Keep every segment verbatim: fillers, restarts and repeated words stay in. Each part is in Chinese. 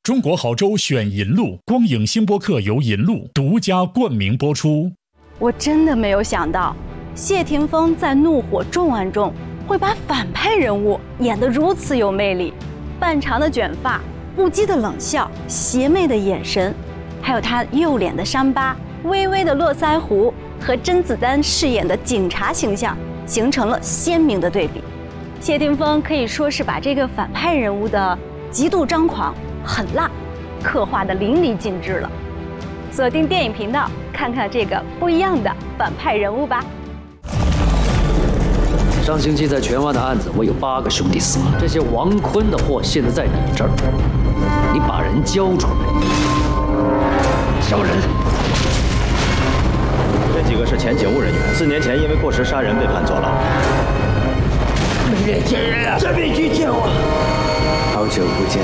中国好州选银鹿，光影星播客由银鹿独家冠名播出。 我真的没有想到，谢霆锋在《怒火重案》中会把反派人物演得如此有魅力。半长的卷发，不羁的冷笑，邪魅的眼神，还有他右脸的伤疤、微微的络腮胡和甄子丹饰演的警察形象形成了鲜明的对比。谢霆锋可以说是把这个反派人物的极度张狂、狠辣刻画得淋漓尽致了。锁定电影频道，看看这个不一样的反派人物吧。 上星期在荃湾的案子，我有八个兄弟死了。这些王坤的货现在在你这儿，你把人交出来。交人。 这几个是前警务人员，四年前因为过失杀人被判坐牢。 没人见人啊！这边去见我。 好久不见。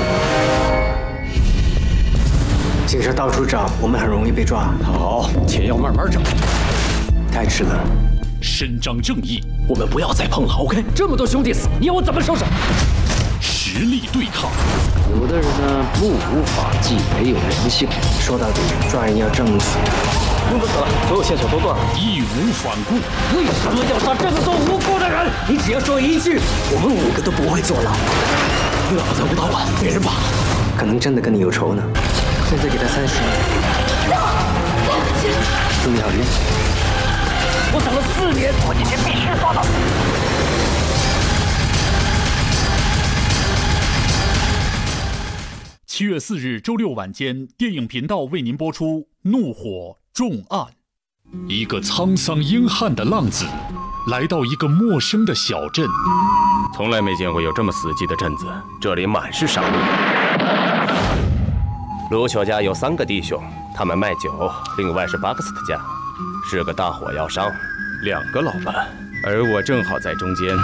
警察到处找，我们很容易被抓。 好，且要慢慢找。 太迟了。 伸张正义， 我们不要再碰了 ，OK？ 这么多兄弟死，你要我怎么收手？ 实力对抗。 有的人呢，目无法纪，没有人性。 说到底，抓人要正义。 公子死了，所有线索都断了， 义无反顾。 为什么要杀这么多无辜的人？你只要说一句，我们五个都不会坐牢。老子不到晚被人绑， 可能真的跟你有仇呢。现在给他三十万。祝你好运。 我等了四年，我今天必须抓到。 七月四日周六晚间，电影频道为您播出《怒火重案》。一个沧桑英悍的浪子，来到一个陌生的小镇。 从来没见过有这么死寂的镇子，这里满是杀戮。卢乔家有三个弟兄，他们卖酒，另外是巴克斯特家，是个大火药商，两个老板，而我正好在中间。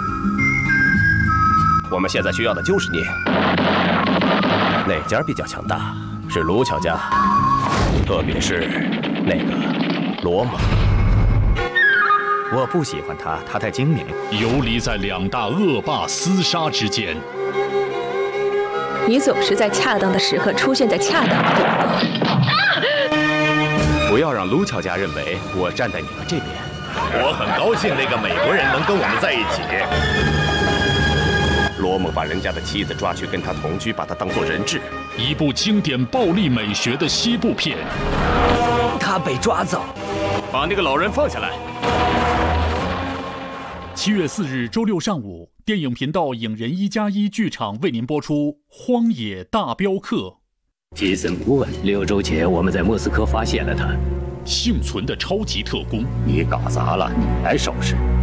我们现在需要的就是你。哪家比较强大？是卢乔家，特别是那个罗蒙。 我不喜欢他，他太精明。 游离在两大恶霸厮杀之间。 你总是在恰当的时刻出现在恰当的地方。 不要让卢乔家认为我站在你们这边。 我很高兴那个美国人能跟我们在一起。罗蒙把人家的妻子抓去跟他同居，把他当作人质。 一部经典暴力美学的西部片。 他被抓走， 把那个老人放下来。 七月四日周六上午，电影频道影人一加一剧场为您播出《荒野大镖客》。 杰森·沃恩，六周前我们在莫斯科发现了他。 幸存的超级特工， 你搞砸了，你来收拾。